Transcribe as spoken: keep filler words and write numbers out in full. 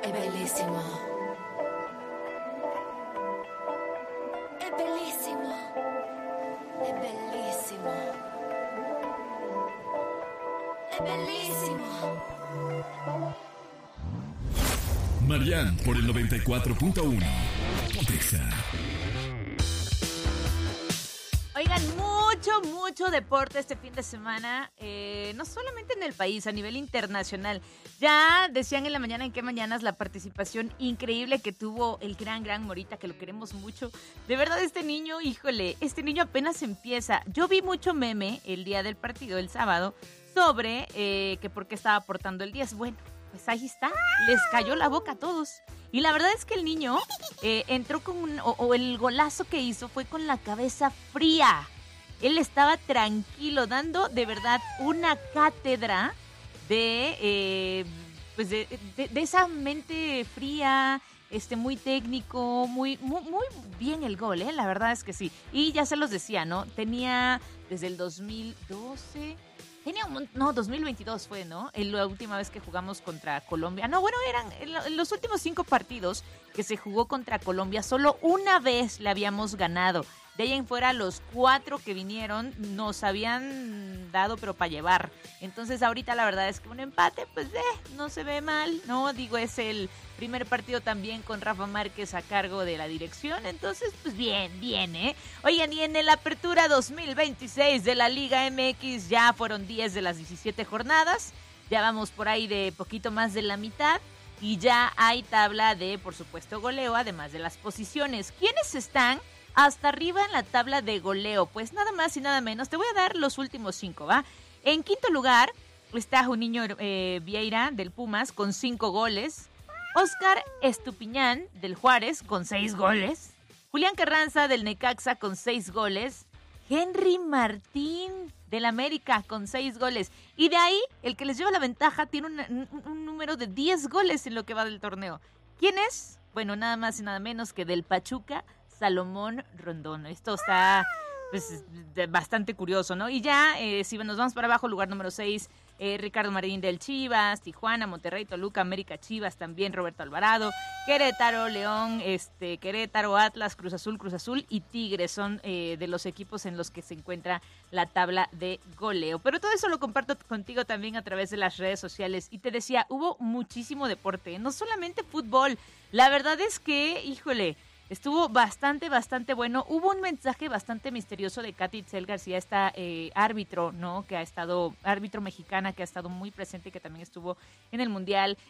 È bellissimo. È bellissimo. È bellissimo. È bellissimo. Marian por el noventa y cuatro punto uno. Texas. Oigan, mucho, mucho deporte este fin de semana, eh, no solamente en el país, a nivel internacional. Ya decían en la mañana, en qué mañanas, la participación increíble que tuvo el gran, gran Morita, que lo queremos mucho. De verdad, este niño, híjole, este niño apenas empieza. Yo vi mucho meme el día del partido, el sábado, sobre eh, que por qué estaba aportando el diez. Bueno, pues ahí está, les cayó la boca a todos. Y la verdad es que el niño eh, entró con un, o, o el golazo que hizo fue con la cabeza fría. Él estaba tranquilo, dando de verdad una cátedra de, eh, pues de, de, de esa mente fría, este, muy técnico, muy, muy, muy bien el gol, ¿eh? La verdad es que sí. Y ya se los decía, ¿no? Tenía desde el dos mil doce... Tenía un, no, dos mil veintidós fue, ¿no? La última vez que jugamos contra Colombia. No, bueno, eran en los últimos cinco partidos que se jugó contra Colombia, solo una vez le habíamos ganado. De ahí en fuera, los cuatro que vinieron nos habían dado, pero para llevar. Entonces, ahorita la verdad es que un empate, pues, eh, no se ve mal, ¿no? Digo, es el primer partido también con Rafa Márquez a cargo de la dirección. Entonces, pues, bien, bien, ¿eh? Oigan, y en el Apertura dos mil veintiséis de la Liga M X ya fueron diez de las diecisiete jornadas. Ya vamos por ahí de poquito más de la mitad. Y ya hay tabla de, por supuesto, goleo, además de las posiciones. ¿Quiénes están hasta arriba en la tabla de goleo? Pues nada más y nada menos. Te voy a dar los últimos cinco, ¿va? En quinto lugar está Juninho eh, Vieira del Pumas con cinco goles. Oscar Estupiñán del Juárez con seis goles. Julián Carranza del Necaxa con seis goles. Henry Martín del América con seis goles. Y de ahí, el que les lleva la ventaja tiene un, un, un número de diez goles en lo que va del torneo. ¿Quién es? Bueno, nada más y nada menos que del Pachuca, Salomón Rondón. Esto está pues bastante curioso, ¿no? Y ya, eh, si nos vamos para abajo, lugar número seis, eh, Ricardo Marín del Chivas, Tijuana, Monterrey, Toluca, América, Chivas, también Roberto Alvarado, Querétaro, León, este Querétaro, Atlas, Cruz Azul, Cruz Azul y Tigres son eh, de los equipos en los que se encuentra la tabla de goleo. Pero todo eso lo comparto contigo también a través de las redes sociales. Y te decía, hubo muchísimo deporte, no solamente fútbol. La verdad es que, híjole, estuvo bastante, bastante bueno. Hubo un mensaje bastante misterioso de Katy Itzel García, esta eh, árbitro, ¿no? Que ha estado, árbitro mexicana, que ha estado muy presente y que también estuvo en el Mundial.